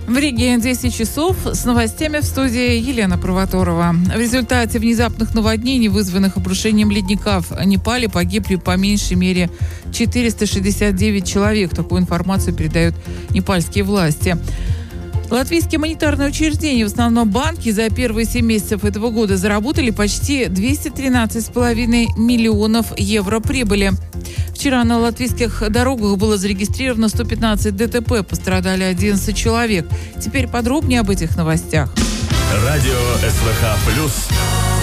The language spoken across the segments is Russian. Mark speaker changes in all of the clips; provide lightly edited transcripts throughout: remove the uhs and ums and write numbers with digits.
Speaker 1: В Риге 10 часов. С новостями в студии Елена Провоторова. В результате внезапных наводнений, вызванных обрушением ледника в Непале, погибли по меньшей мере 469 человек. Такую информацию передают непальские власти. Латвийские монетарные учреждения, в основном банки, за первые 7 месяцев этого года заработали почти 213,5 миллионов евро прибыли. Вчера на латвийских дорогах было зарегистрировано 115 ДТП, пострадали 11 человек. Теперь подробнее об этих новостях.
Speaker 2: Радио СВХ+.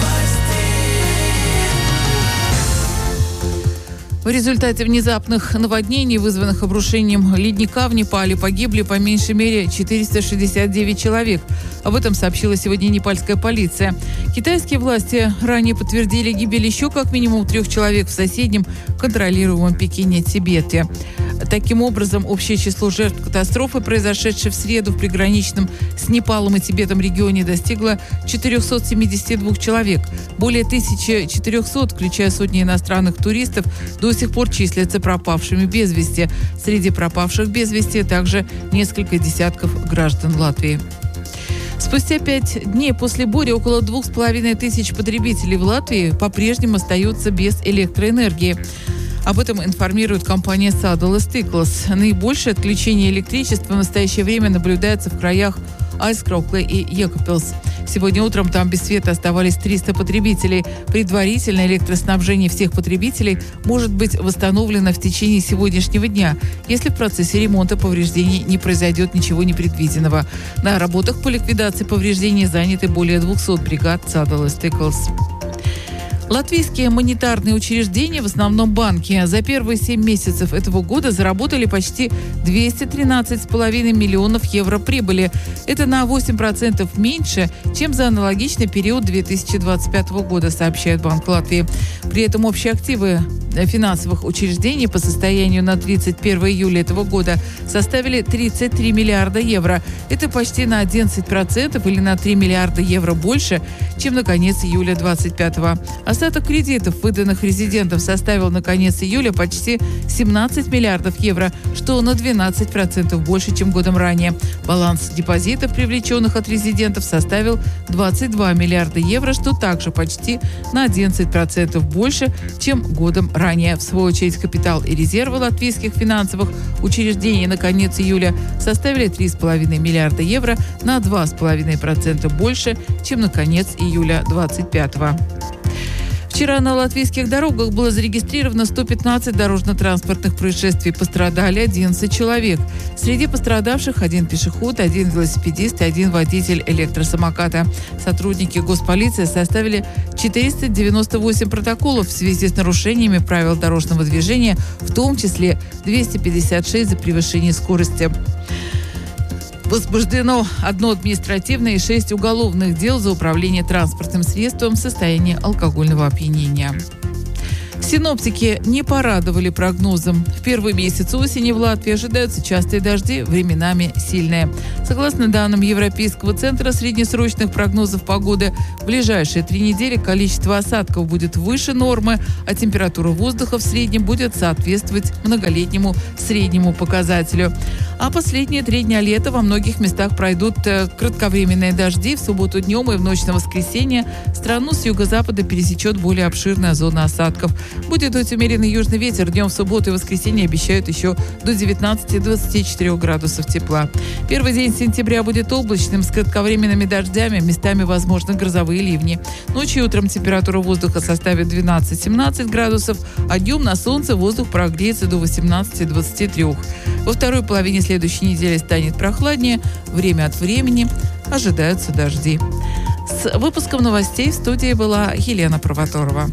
Speaker 1: В результате внезапных наводнений, вызванных обрушением ледника в Непале, погибли по меньшей мере 469 человек. Об этом сообщила сегодня непальская полиция. Китайские власти ранее подтвердили гибель еще как минимум 3 человек в соседнем контролируемом Пекине Тибете. Таким образом, общее число жертв катастрофы, произошедшей в среду в приграничном с Непалом и Тибетом регионе, достигло 472 человек. Более 1400, включая сотни иностранных туристов, до сих пор числятся пропавшими без вести. Среди пропавших без вести также несколько десятков граждан Латвии. Спустя 5 дней после бури около 2500 потребителей в Латвии по-прежнему остаются без электроэнергии. Об этом информирует компания Sadales Tīkls. Наибольшее отключение электричества в настоящее время наблюдается в краях Aizkraukle и Jēkabpils. Сегодня утром там без света оставались 300 потребителей. Предварительно электроснабжение всех потребителей может быть восстановлено в течение сегодняшнего дня, если в процессе ремонта повреждений не произойдет ничего непредвиденного. На работах по ликвидации повреждений заняты более 200 бригад Sadales Tīkls. Латвийские монетарные учреждения, в основном банки, за первые 7 месяцев этого года заработали почти 213,5 миллионов евро прибыли. Это на 8% меньше, чем за аналогичный период 2025 года, сообщает Банк Латвии. При этом общие активы финансовых учреждений по состоянию на 31 июля этого года составили 33 миллиарда евро. Это почти на 11% или на 3 миллиарда евро больше, чем на конец июля 2025. Остаток кредитов, выданных резидентам, составил на конец июля почти 17 миллиардов евро, что на 12% больше, чем годом ранее. Баланс депозитов, привлеченных от резидентов, составил 22 миллиарда евро, что также почти на 11% больше, чем годом ранее. В свою очередь, капитал и резервы латвийских финансовых учреждений на конец июля составили 3,5 миллиарда евро, на 2,5% больше, чем на конец июля 2025. Вчера на латвийских дорогах было зарегистрировано 115 дорожно-транспортных происшествий. Пострадали 11 человек. Среди пострадавших 1 пешеход, 1 велосипедист и 1 водитель электросамоката. Сотрудники госполиции составили 498 протоколов в связи с нарушениями правил дорожного движения, в том числе 256 за превышение скорости. Возбуждено 1 административное и 6 уголовных дел за управление транспортным средством в состоянии алкогольного опьянения. Синоптики не порадовали прогнозом. В первый месяц осени в Латвии ожидаются частые дожди, временами сильные. Согласно данным Европейского центра среднесрочных прогнозов погоды, в ближайшие 3 недели количество осадков будет выше нормы, а температура воздуха в среднем будет соответствовать многолетнему среднему показателю. А последние 3 дня лета во многих местах пройдут кратковременные дожди. В субботу днем и в ночь на воскресенье страну с юго-запада пересечет более обширная зона осадков. Будет дуть умеренный южный ветер. Днем в субботу и воскресенье обещают еще до 19-24 градусов тепла. Первый день сентября будет облачным с кратковременными дождями, местами возможны грозовые ливни. Ночью и утром температура воздуха составит 12-17 градусов, а днем на солнце воздух прогреется до 18-23. Во второй половине следующей недели станет прохладнее. Время от времени ожидаются дожди. С выпуском новостей в студии была Елена Провоторова.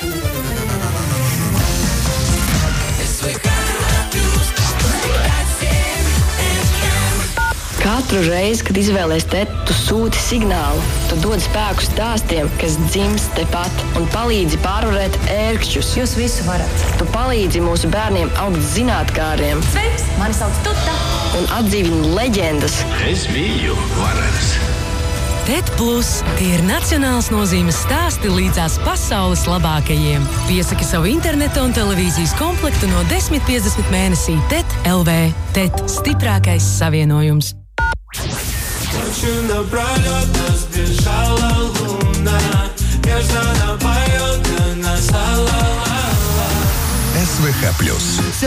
Speaker 3: Katru reizi, kad izvēlies tēt, tu sūti signālu. Tu dod spēku stāstiem, kas dzimst tepat un palīdzi pārvarēt ērkšķus.
Speaker 4: Jūs visu varat.
Speaker 3: Tu palīdzi mūsu bērniem augt zinātkāriem.
Speaker 4: Sveiks, mani sauc Tuta.
Speaker 3: Un atdzīvini leģendas.
Speaker 2: Es biju varens.
Speaker 5: TET Plus – tie ir nacionāls nozīmes stāsti līdzās pasaules labākajiem. Piesaki savu interneta un televīzijas komplektu no 10,50 mēnesī TET LV. TET – stiprākais savienojums.
Speaker 6: Ночью напролет нас бежала луна, нежно напоет для нас СВХ+.